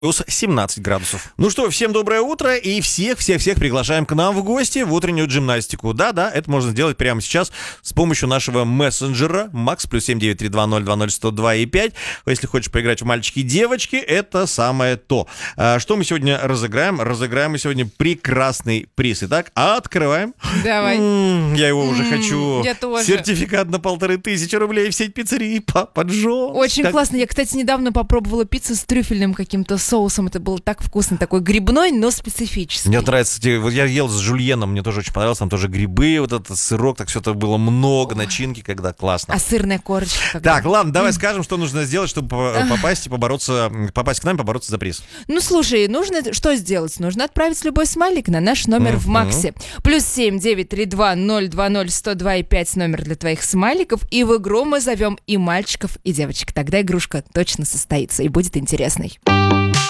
Плюс 17 градусов. Ну что, всем доброе утро и всех-всех-всех приглашаем к нам в гости в утреннюю джимнастику. Да-да, это можно сделать прямо сейчас с помощью нашего мессенджера Макс плюс 7932020102,5. Если хочешь поиграть в мальчики и девочки, это самое то. Что мы сегодня разыграем? Разыграем мы сегодня прекрасный приз. Итак, открываем. Давай. Я его уже хочу. Я тоже. Сертификат на 1500 рублей в сеть пиццерии Папа Джонс. Очень классно. Я, кстати, недавно попробовала пиццу с трюфельным каким-то соусом. Это было так вкусно. Такой грибной, но специфический. Мне нравится. Вот я ел с жульеном, мне тоже очень понравилось. Там тоже грибы, вот этот сырок. Так все это было много начинки, когда классно. А сырная корочка когда? Так, ладно, давай скажем, что нужно сделать, чтобы попасть к нам и побороться за приз. Ну, слушай, нужно что сделать? Нужно отправить любой смайлик на наш номер в Максе. Плюс 7932020102,5 номер для твоих смайликов. И в игру мы зовем и мальчиков, и девочек. Тогда игрушка точно состоится и будет интересной.